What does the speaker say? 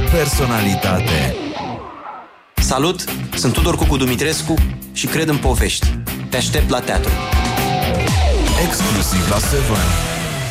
personalitate. Salut, sunt Tudor Cucu Dumitrescu și cred în povești. Te aștept la teatru. Exclusiv la Seven.